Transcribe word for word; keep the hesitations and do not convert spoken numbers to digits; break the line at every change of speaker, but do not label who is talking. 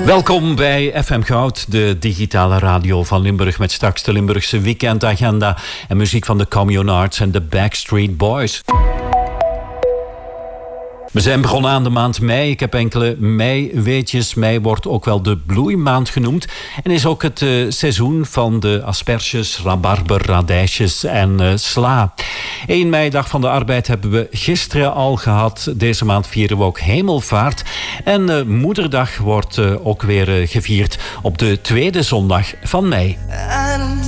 Welkom bij F M Goud, de digitale radio van Limburg, met straks de Limburgse weekendagenda en muziek van de Communards en de Backstreet Boys. We zijn begonnen aan de maand mei. Ik heb enkele mei-weetjes. Mei wordt ook wel de bloeimaand genoemd. En is ook het uh, seizoen van de asperges, rabarber, radijsjes en uh, sla. één mei, dag van de arbeid, hebben we gisteren al gehad. Deze maand vieren we ook Hemelvaart. En uh, Moederdag wordt uh, ook weer uh, gevierd op de tweede zondag van mei.